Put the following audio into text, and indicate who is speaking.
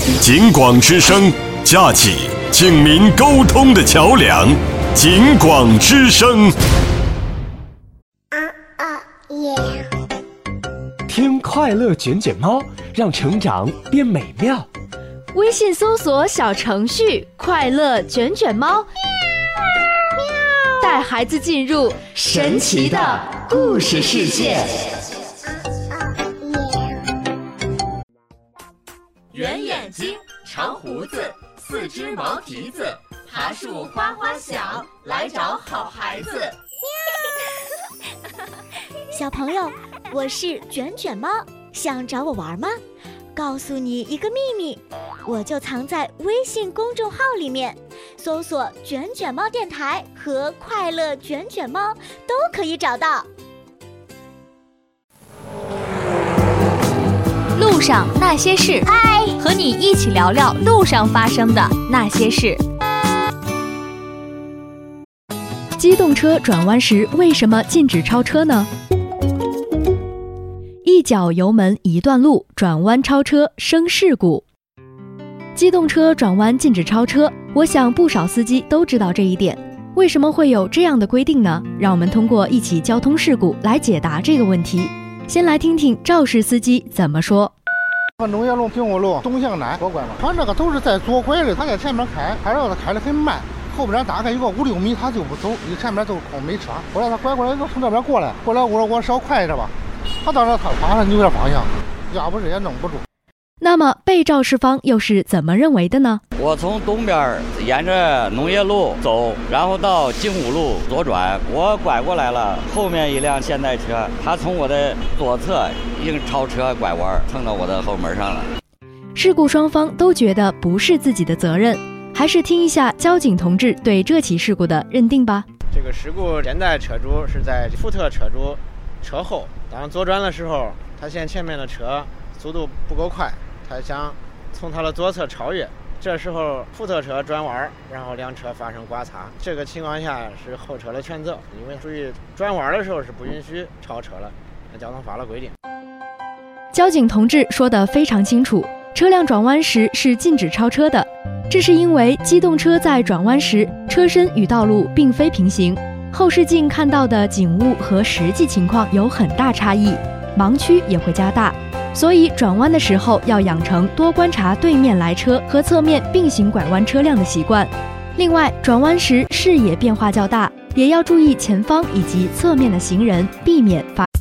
Speaker 1: 警广之声，架起警民沟通的桥梁。警广之声。
Speaker 2: 听快乐卷卷猫，让成长变美妙。
Speaker 3: 微信搜索小程序快乐卷卷猫，带孩子进入神奇的故事世界。
Speaker 4: 圆眼睛，长胡子，四只毛蹄子，爬树哗哗响，来找好孩子。
Speaker 5: 小朋友，我是卷卷猫，想找我玩吗？告诉你一个秘密，我就藏在微信公众号里面，搜索卷卷猫电台和快乐卷卷猫都可以找到。
Speaker 3: 路上那些事，
Speaker 5: 嗨，
Speaker 3: 和你一起聊聊路上发生的那些事。机动车转弯时为什么禁止超车呢？一脚油门一段路，转弯超车生事故。机动车转弯禁止超车，我想不少司机都知道这一点。为什么会有这样的规定呢？让我们通过一起交通事故来解答这个问题。先来听听肇事司机怎么说。
Speaker 6: 农业路、平湖路东向南左拐嘛，他这个都是在左拐的，他在前面开，还让他开得很慢，后边大概有个5-6米他就不走，你前面都空没车。后来他拐过来从这边过来，我说我稍快一点吧，他当时他马上扭点方向，要不是也弄不住。
Speaker 3: 那么被肇事方又是怎么认为的呢？
Speaker 7: 我从东边沿着农业路走，然后到金湖路左转，我拐过来了，后面一辆现代车，他从我的左侧硬超车拐弯，蹭到我的后门上了。
Speaker 3: 事故双方都觉得不是自己的责任，还是听一下交警同志对这起事故的认定吧。
Speaker 8: 这个事故现代车主是在福特车主车后，当左转的时候，他嫌前面的车速度不够快，他想从他的左侧超越，这时候福特车转弯，然后两车发生刮擦。这个情况下是后车的全责，因为属于转弯的时候是不允许超车了，那交通法的规定。
Speaker 3: 交警同志说得非常清楚，车辆转弯时是禁止超车的，这是因为机动车在转弯时车身与道路并非平行，后视镜看到的景物和实际情况有很大差异，盲区也会加大，所以转弯的时候要养成多观察对面来车和侧面并行拐弯车辆的习惯。另外，转弯时视野变化较大，也要注意前方以及侧面的行人，避免发